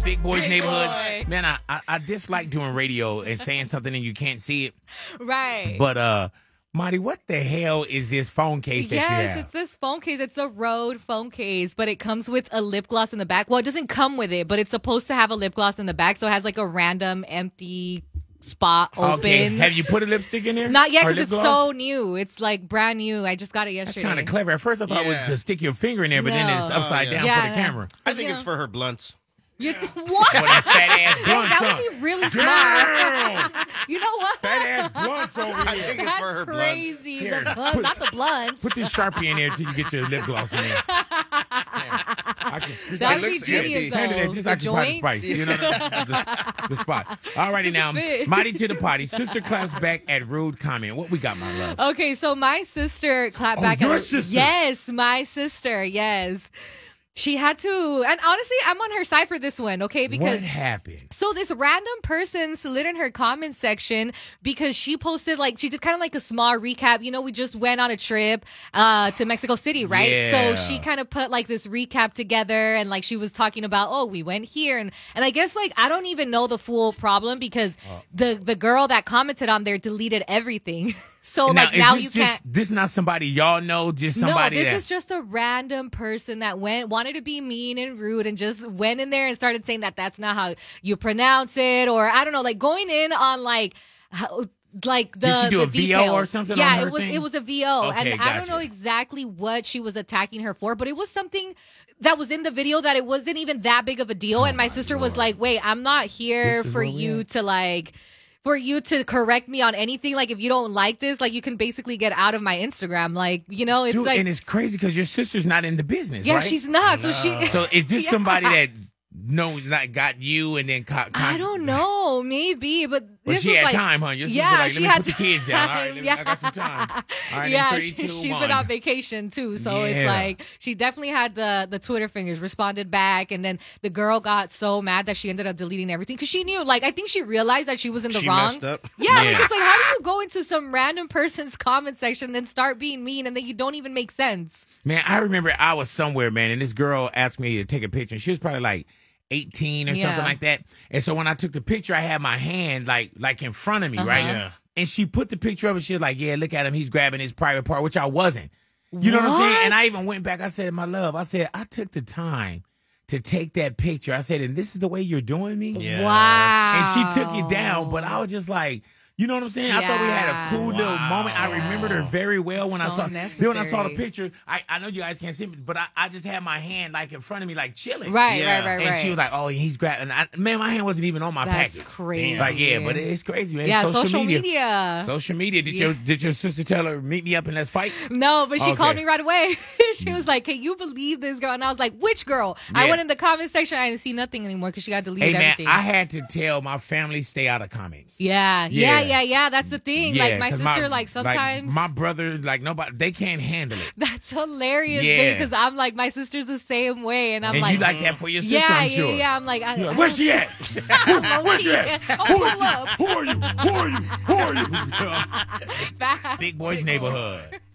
Big Boys Big Neighborhood. Boy. Man, I dislike doing radio and saying something and you can't see it. Right. But Marty, what the hell is this phone case that you have? Yes, it's this phone case. It's a Rode phone case, but it comes with a lip gloss in the back. Well, it doesn't come with it, but it's supposed to have a lip gloss in the back, so it has like a random empty spot open. Okay, have you put a lipstick in there? Not yet, Or because lip it's gloss? so new. It's like brand new. I just got it That's yesterday. kind of clever. At first, I thought it was to stick your finger in there, but then No. it's upside down Yeah, for the yeah. camera. I think it's for her blunts. What? For that fat ass blunt, That would be really smart. You know what? Fat ass blunts over I here. think it's That's for her crazy. Here, The blunts, not the blunts. Put this Sharpie in there until you get your lip gloss in there. I can, That It would be looks genius, empty. though. Hand it in, just The occupy the joints. spice. You know, the spot. All righty now, fit. Mighty to the potty. Sister claps back at rude comment. What we got, my love? Okay, so my sister clapped Oh, back your at sister. Yes, my sister. Yes. She had to, and honestly, I'm on her side for this one, okay? Because What happened? so this random person slid in her comment section because she posted she did kind of like a small recap. You know, we just went on a trip to Mexico City, right? Yeah. So she kind of put like this recap together and like she was talking about, oh, we went here. And I guess like I don't even know the full problem because the girl that commented on there deleted everything. So like is now this you just, can't. this not somebody y'all know, just somebody No, this that is just a random person that wanted to be mean and rude and just went in there and started saying that that's not how you pronounce it, or I don't know, like going in on like how, like the Did she do the a VO or details. something Yeah, on her it was thing? it was a VO, Okay, and I don't gotcha. know exactly what she was attacking her for, but it was something that was in the video that it wasn't even that big of a deal. And my sister was Lord. like, "Wait, I'm not here This is for where we you at? to like." For you to correct me on anything, like if you don't like this, like you can basically get out of my Instagram. Like, you know, it's Dude, like, and it's crazy because your sister's not in the business, yeah, right? she's not. So she, So is this Yeah. somebody that not got you and then I don't know, maybe, but Well, this she was had like, time, huh? Your sister yeah, like, let she me had put the kids down. All right, time, I got some time. All right, yeah, in 3, 2, she's 1. been on vacation too, so it's Yeah. like she definitely had the Twitter fingers, responded back, and then the girl got so mad that she ended up deleting everything because she knew, like, I think she realized that she was in the She wrong. messed up. Yeah, like Yeah. it's like, how do you go into some random person's comment section and then start being mean, and then you don't even make sense? Man, I remember I was somewhere, man, and this girl asked me to take a picture. She was probably like 18 or Yeah. something like that. And so when I took the picture, I had my hand like in front of me, Uh-huh. right? Yeah. And she put the picture up and she was like, yeah, look at him. He's grabbing his private part, which I wasn't. You know what I'm saying? And I even went back. I said, my love, I said, I took the time to take that picture. I said, and this is the way you're doing me? Yeah. Wow. And she took it down, but I was just like, you know what I'm saying? I thought we had a cool little Wow. moment. I remembered her very well when I So saw. Then when I saw the necessary. picture, I know you guys can't see me, but I just had my hand like in front of me, like chilling. Right, Yeah. right. And she was like, "Oh, he's grabbing." Man, my hand wasn't even on my That's package. crazy. Like, yeah, but it's crazy, man. yeah, social media. media. Social media. Did Yeah. your sister tell her meet me up and let's fight? No, but she Okay. called me right away. She was like, "Can you believe this girl?" And I was like, "Which girl?" I Yeah. went in the comment section. I didn't see nothing anymore because she got deleted Hey man, everything. I had to tell my family stay out of comments. yeah. That's the thing. Yeah, like my 'cause sister, like sometimes my brother, like nobody, they can't handle it. that's hilarious. Yeah. Because I'm like my sister's the same way, and I'm And like, you like that for your sister, yeah, I'm sure. yeah. I'm like, You're like, where's she at? Where's she at? Who is she? Who are you? Who are you? Who are you? Bad. Big Boys Neighborhood.